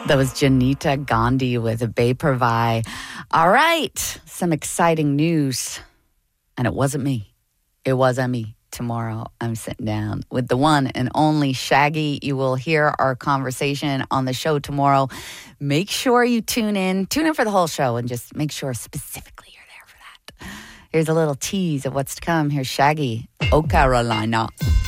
That was Janita Gandhi with Bay Purvai. All right, some exciting news. And it wasn't me. It wasn't me. Tomorrow, I'm sitting down with the one and only Shaggy. You will hear our conversation on the show tomorrow. Make sure you tune in. Tune in for the whole show and just make sure specifically you're there for that. Here's a little tease of what's to come. Here's Shaggy, Oh Carolina.